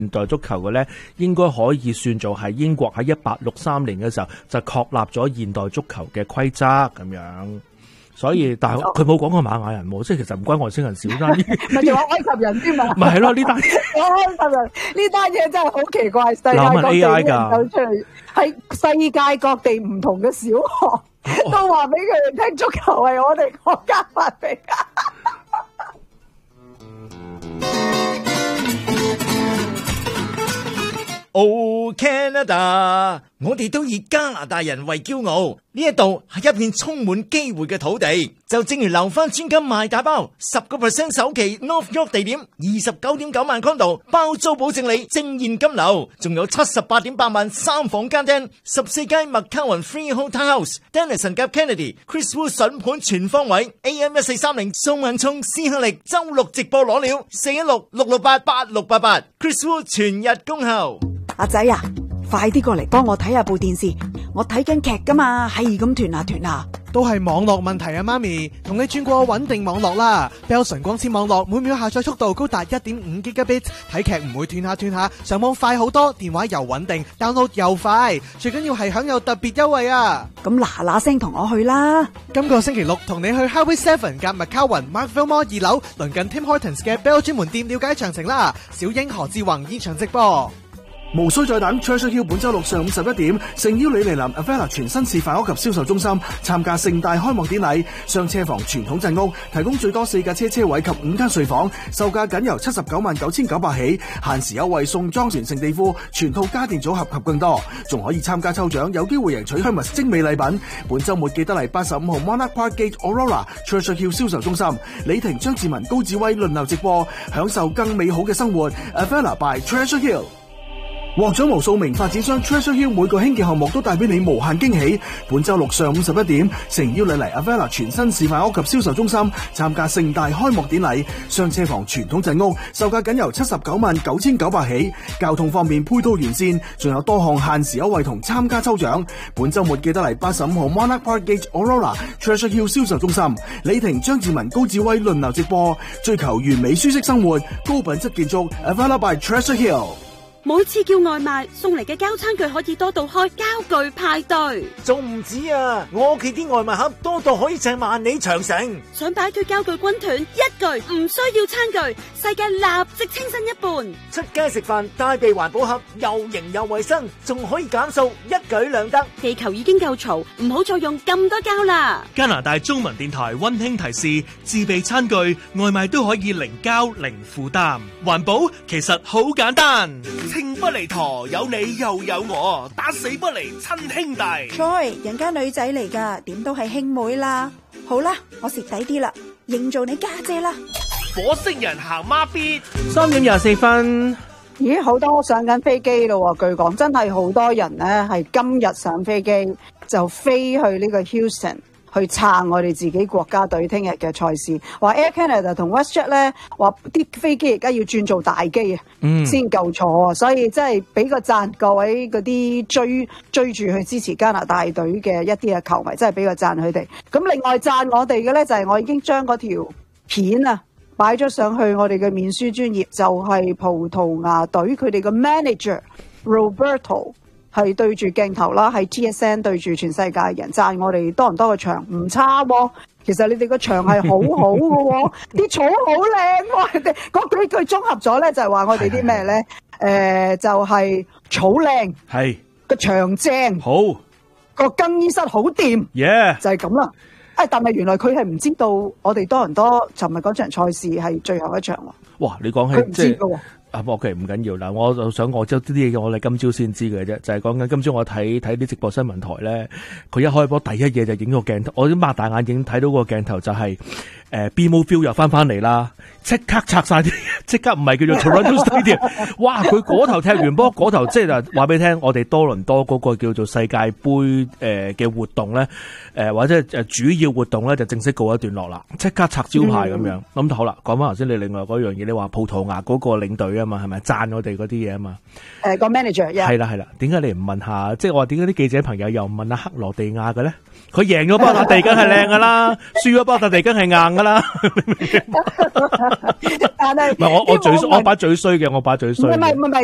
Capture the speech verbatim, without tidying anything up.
現代足球嘅咧，應該可以算做係英國喺一八六三年嘅時候就確立咗現代足球嘅規則咁樣。所以，但係佢冇講過瑪雅人喎，即係其實唔關外星人事單嘢。 咪仲有埃及人添嘛？ 咪係咯，呢單嘢。 埃及人呢單嘢真係好奇怪，世界各地 A I 㗎， 走出嚟喺世界各地唔同嘅小學都話俾佢哋聽，足球係我哋國家發明。 Oh Canada， 我哋都以加拿大人為驕傲，呢一度係一片充滿機會嘅土地。就正如留翻專金賣大包，十個 percent 首期 North York 地點，二十九點九萬 condo 包租保證你正現金流，仲有七十八點八萬三房間廳，十四間麥卡雲 Freehold Townhouse，Dennison 夾 Kennedy，Chris Wu 筍盤全方位 ，A M 一四三零宋文聰斯克力周六直播攞料，四一六六六八八六八八 ，Chris Wu 全日恭候。 阿仔啊，快啲過嚟幫我睇下部電視，我睇緊劇噶嘛，係咁斷下斷下。 都係網絡問題啊，媽咪，同你轉過穩定網絡啦。Bell 純光纖網絡每秒下載速度高達 一點五 Gigabit， 睇劇唔會斷下斷下，上網快好多，電話又穩定 ，download 又快，最緊要係享有特別優惠啊！ 咁嗱嗱聲同我去啦！ 今個星期六同你去 Highway Seven 夾麥卡雲 Markville Mall 二樓，鄰近 Tim Hortons 嘅 Bell 專門店了解詳情啦。小英何志宏現場直播。 無需再等 Treasure Hill 本周六上午十一點，誠邀你嚟臨 Avella 全新示範屋及銷售中心參加盛大開幕典禮。雙車房傳統鎮屋提供最多四架車車位及五間睡房，售價僅由七十九萬九千九百起，限時優惠送裝船聖地庫、全套家電組合及更多，仲可以參加抽獎，有機會贏取 Hermes 精美禮品。本週末記得嚟八十五號 Monarch Park Gate Aurora Treasure Hill 銷售中心，李婷、張志文、高志威輪流直播，享受更美好嘅生活。Avella by Treasure Hill。獲獎無數名發展商 Treasure Hill 每個興建項目都帶俾你無限驚喜。本周六上午十一點，誠邀你嚟 Avella 全新示範屋及銷售中心參加盛大開幕典禮。雙車房傳統鎮屋售價僅由七十九萬九千九百起，交通方面配套完善，仲有多項限時優惠同參加抽獎。本周末記得嚟八十五號 Monarch Park Gate Aurora Treasure Hill 銷售中心，李婷、張志文、高志威輪流直播，追求完美舒適生活，高品質建築 Avella by Treasure Hill。 每次叫外賣送嚟嘅膠餐具可以多到開膠具派對， 仲唔止啊！我屋企啲外賣盒多到可以掟萬里長城。 想擺脫膠具軍團，一句唔需要餐具，世界立即清新一半。 出街食飯帶備環保盒，又型又衛生，仲可以減數，一舉兩得。 地球已經夠嘈，唔好再用咁多膠啦。 加拿大中文電台溫馨提示：自備餐具外賣都可以零膠零負擔，環保其實好簡單。 情不離陀，有你又有我，打死不離親兄弟。 Joy，人家女仔嚟噶，點都係兄妹啦。好啦，我蝕底啲啦，認做你家姐啦。 火星人行孖咇， 三點廿四分。 咦，好多上緊飛機咯，據講真係好多人咧係今日上飛機就飛去呢個 Houston。去撐我哋自己國家隊聽日嘅賽事，話 Air Canada 同 WestJet 咧話啲飛機而家要轉做大機啊，先夠坐啊，所以真係俾個讚各位嗰啲追追住去支持加拿大隊嘅一啲嘅球迷，真係俾個讚佢哋。咁另外讚我哋嘅咧就係、是、我已經將嗰條片啊擺咗上去我哋嘅面書專頁，就係、是、葡萄牙隊佢哋嘅 manager Roberto。係對住鏡頭啦，係 T S N 對住全世界人讚我哋多倫多嘅場唔差喎、哦。其實你哋個場係好好嘅喎，啲草好靚喎。嗰幾句綜合咗咧，就係話我哋啲咩咧？誒、呃，就係、是、草靚，係個場正，好個更衣室好掂，yeah. 就係咁啦。誒，但係原來佢係唔知道我哋多倫多尋日嗰場賽事係最後一場喎。哇！你講起佢唔知嘅喎。啊 ，OK， 唔緊要啦，我就想我知啲嘢，我哋今朝先知嘅啫，就係講緊今朝我睇睇啲直播新聞台咧，佢一開波第一嘢就影個鏡頭，我已經擘大眼睛睇到個鏡頭就係、是、誒、呃、B M O Field 又翻翻嚟啦，即刻拆晒啲，即刻唔係叫做 Toronto Stadium， 哇！佢嗰頭踢完波，嗰頭即係話俾你聽，我哋多倫多嗰個叫做世界盃誒嘅活動咧，誒、呃、或者誒主要活動咧就正式告一段落啦，即刻拆招牌咁樣。咁、嗯、好啦，講翻頭先你另外嗰樣嘢，你話葡萄牙嗰個領隊啊嘛，係咪讚我哋嗰啲嘢啊嘛？誒、呃，個 manager 係啦係啦，點解你唔問下？即係我話點解啲記者朋友又唔問下克羅地亞嘅咧？佢贏咗波特地梗係靚噶啦，輸咗波特地梗係硬噶啦。但係唔係我我最我把最衰嘅，我把最衰。唔係唔係。